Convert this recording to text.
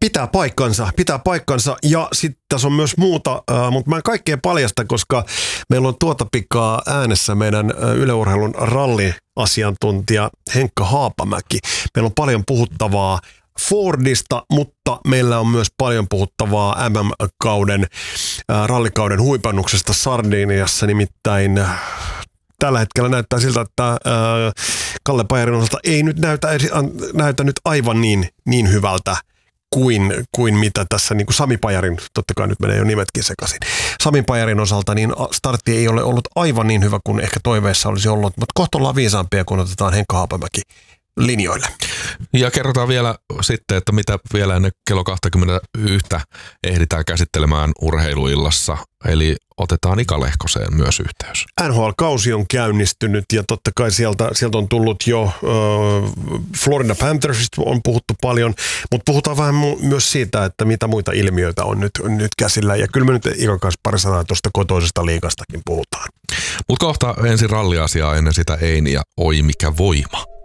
Pitää paikkansa ja sitten tässä on myös muuta, mutta mä en kaikkea paljasta, koska meillä on tuota pikaa äänessä meidän Yle Urheilun ralliasiantuntija Henkka Haapamäki. Meillä on paljon puhuttavaa Fordista, mutta meillä on myös paljon puhuttavaa MM-kauden, rallikauden huipennuksesta Sardiniassa, nimittäin tällä hetkellä näyttää siltä, että Kalle Pajarin osalta ei nyt näytä nyt aivan niin hyvältä kuin mitä tässä niin kuin Sami Pajarin, totta kai nyt menee jo nimetkin sekaisin. Sami Pajarin osalta niin startti ei ole ollut aivan niin hyvä kuin ehkä toiveessa olisi ollut, mutta kohta ollaan viisaampia, kun otetaan Henkka Haapamäki linjoille. Ja kerrotaan vielä sitten, että mitä vielä ennen kello 21 ehditään käsittelemään urheiluillassa. Eli otetaan Ika Lehkoseen myös yhteys. NHL-kausi on käynnistynyt ja totta kai sieltä on tullut jo Florida Panthersista on puhuttu paljon, mutta puhutaan vähän myös siitä, että mitä muita ilmiöitä on nyt käsillä. Ja kyllä me nyt Ikan kanssa pari sanaa tuosta kotoisesta liigastakin puhutaan. Mutta kohta ensin ralliasiaa, ennen sitä Eini ja Oi mikä voima.